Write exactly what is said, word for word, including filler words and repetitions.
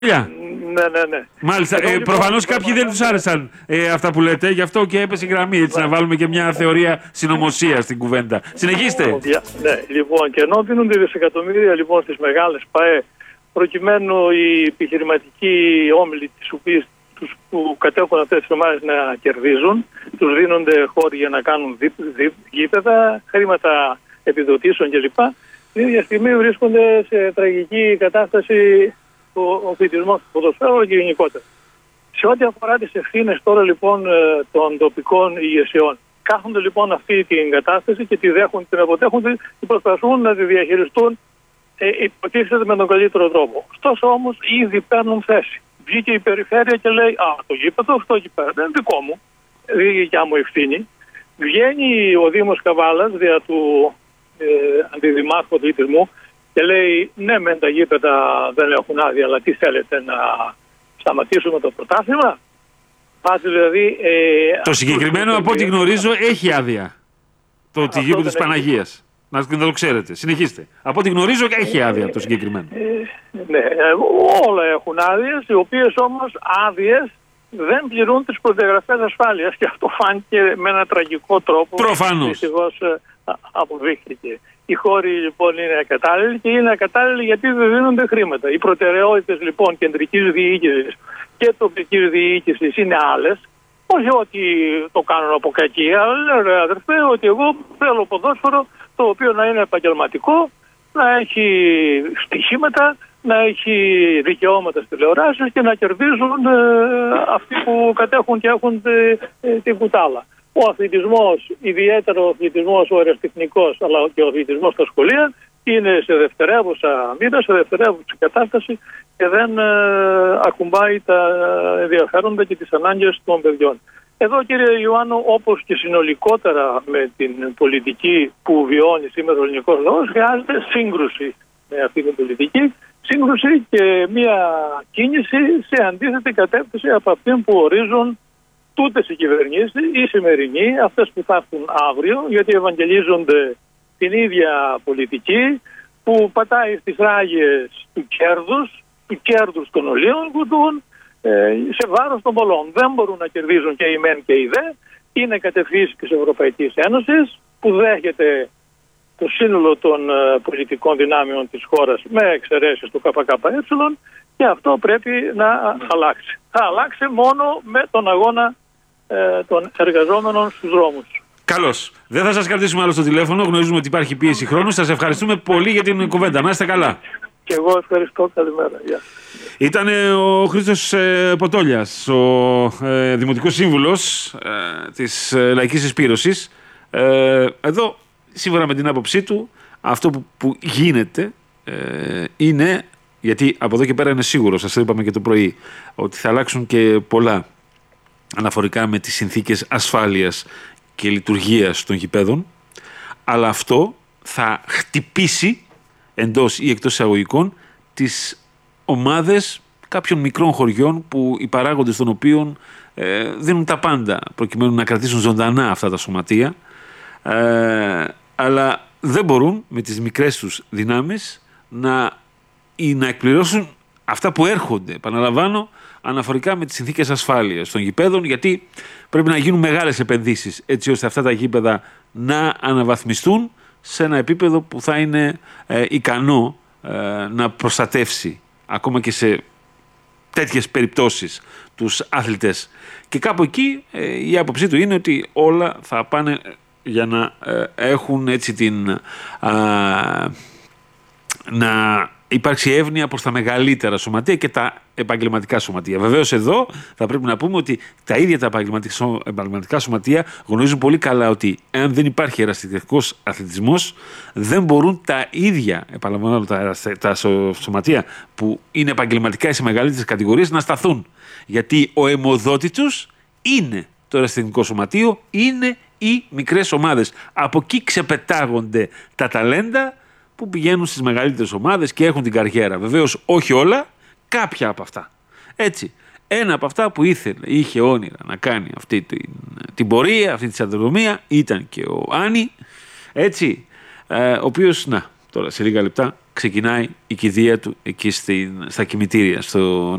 Ναι, ναι, ναι. Μάλιστα. Ε, λοιπόν, προφανώς κάποιοι δεν τους άρεσαν ε, αυτά που λέτε, γι' αυτό και έπεσε η γραμμή. Έτσι, να βάλουμε και μια θεωρία συνωμοσία στην κουβέντα. Συνεχίστε. Ναι, λοιπόν, και ενώ δίνονται δισεκατομμύρια λοιπόν στις μεγάλες ΠΑΕ, προκειμένου οι επιχειρηματικοί όμιλοι τις οποίες τους που κατέχουν αυτές τις ομάδες να κερδίζουν, τους δίνονται χώροι για να κάνουν δι, δι, γήπεδα, χρήματα επιδοτήσεων κλπ. Την ίδια στιγμή βρίσκονται σε τραγική κατάσταση ο αθλητισμός του ποδοσφαίρου και γενικότερα. Σε ό,τι αφορά τις ευθύνες τώρα λοιπόν των τοπικών ηγεσιών, κάθονται λοιπόν αυτή την κατάσταση και τη δέχονται, την αποτέχονται και προσπαθούν να τη διαχειριστούν ε, υποτίθεται με τον καλύτερο τρόπο. Ωστόσο όμως ήδη παίρνουν θέση. Βγήκε η περιφέρεια και λέει: Α, το γήπεδο αυτό εκεί πέρα δεν είναι δικό μου, δεν είναι δικιά μου ευθύνη. Βγαίνει ο Δήμος Καβάλας δια του ε, αντιδημάρχου αθλητισμού και λέει: Ναι, μεν τα γήπεδα δεν έχουν άδεια, αλλά τι θέλετε, να σταματήσουμε το πρωτάθλημα? Δηλαδή, ε, το συγκεκριμένο, από ό,τι γνωρίζω, έχει άδεια. Το ότι γήπεδο της Παναγίας. Να το ξέρετε. Συνεχίστε. Από ό,τι γνωρίζω, έχει άδεια το συγκεκριμένο. Ε, ναι, όλα έχουν άδειες, οι οποίες όμως άδειες δεν πληρούν τις προδιαγραφές ασφάλειας, και αυτό φάνηκε με ένα τραγικό τρόπο. Προφανώς. Δυστυχώς αποδείχθηκε. Οι χώροι λοιπόν είναι ακατάλληλοι, και είναι ακατάλληλοι γιατί δεν δίνονται χρήματα. Οι προτεραιότητες λοιπόν κεντρικής διοίκησης και τοπικής διοίκησης είναι άλλες. Όχι ότι το κάνουν από κακία, αλλά λένε, αδερφέ, ότι εγώ θέλω ποδόσφαιρο το οποίο να είναι επαγγελματικό, να έχει στοιχήματα, να έχει δικαιώματα στις τηλεοράσεις και να κερδίζουν ε, αυτοί που κατέχουν και έχουν ε, ε, την κουτάλα. Ο αθλητισμός, ιδιαίτερα ο αθλητισμός ο αεραστεχνικός, αλλά και ο αθλητισμός στα σχολεία, είναι σε δευτερεύουσα μοίρα, σε δευτερεύουσα κατάσταση και δεν ε, ακουμπάει τα ενδιαφέροντα και τις ανάγκες των παιδιών. Εδώ, κύριε Ιωάννου, όπως και συνολικότερα με την πολιτική που βιώνει σήμερα ο ελληνικός λαός, χρειάζεται σύγκρουση με αυτή την πολιτική, σύγκρουση και μια κίνηση σε αντίθετη κατεύθυνση από αυτήν που ορίζουν τούτες οι κυβερνήσεις, οι σημερινοί, αυτές που θα έρθουν αύριο, γιατί ευαγγελίζονται την ίδια πολιτική που πατάει στις ράγες του κέρδους, του κέρδους των ολίων κουτούν, σε βάρος των πολλών. Δεν μπορούν να κερδίζουν και οι μεν και οι δε. Είναι κατευθύνσεις της Ευρωπαϊκής Ένωσης που δέχεται το σύνολο των πολιτικών δυνάμεων της χώρας με εξαιρέσεις του ΚΚΕ, και αυτό πρέπει να αλλάξει. Θα αλλάξει μόνο με τον αγώνα ε, των εργαζόμενων στους δρόμους. Καλώς. Δεν θα σας κρατήσουμε άλλο στο τηλέφωνο. Γνωρίζουμε ότι υπάρχει πίεση χρόνου. Σας ευχαριστούμε πολύ για την κουβέντα. Να είστε καλά. Και εγώ ευχαριστώ. Καλημέρα. Γεια. Ήταν ο Χρήστος ε, Ποτόλιας, ο ε, Δημοτικός Σύμβουλος ε, της ε, Λαϊκής Συσπήρωσης. Ε, εδώ, σύμφωνα με την άποψή του, αυτό που, που γίνεται ε, είναι, γιατί από εδώ και πέρα είναι σίγουρο, σας είπαμε και το πρωί, ότι θα αλλάξουν και πολλά αναφορικά με τις συνθήκες ασφάλειας και λειτουργίας των γηπέδων, αλλά αυτό θα χτυπήσει εντός ή εκτός εισαγωγικών τις ομάδες κάποιων μικρών χωριών που οι παράγοντες των οποίων ε, δίνουν τα πάντα προκειμένου να κρατήσουν ζωντανά αυτά τα σωματεία, ε, αλλά δεν μπορούν με τις μικρές τους δυνάμεις να, ή να εκπληρώσουν αυτά που έρχονται, επαναλαμβάνω, αναφορικά με τις συνθήκες ασφάλειας των γηπέδων, γιατί πρέπει να γίνουν μεγάλες επενδύσεις έτσι ώστε αυτά τα γήπεδα να αναβαθμιστούν σε ένα επίπεδο που θα είναι ε, ικανό ε, να προστατεύσει ακόμα και σε τέτοιες περιπτώσεις τους αθλητές. Και κάπου εκεί ε, η άποψή του είναι ότι όλα θα πάνε για να ε, έχουν έτσι την α, να υπάρξει εύνοια προς τα μεγαλύτερα σωματεία και τα επαγγελματικά σωματεία. Βεβαίως εδώ θα πρέπει να πούμε ότι τα ίδια τα επαγγελματικά σωματεία γνωρίζουν πολύ καλά ότι αν δεν υπάρχει ερασιτεχνικός αθλητισμός, δεν μπορούν τα ίδια, επαναλαμβάνω, τα, τα σωματεία που είναι επαγγελματικά ή σε μεγαλύτερες κατηγορίες να σταθούν. Γιατί ο αιμοδότης τους είναι το ερασιτεχνικό σωματείο, είναι οι μικρές ομάδες. Από εκεί ξεπετάγονται τα ταλέντα που πηγαίνουν στις μεγαλύτερες ομάδες και έχουν την καριέρα. Βεβαίως όχι όλα, κάποια από αυτά. Έτσι, ένα από αυτά που ήθελε, είχε όνειρα να κάνει αυτή την, την πορεία, αυτή τη σταδιοδρομία, ήταν και ο Άννη, έτσι, ε, ο οποίος, να, τώρα σε λίγα λεπτά ξεκινάει η κηδεία του εκεί στην, στα κημητήρια, στο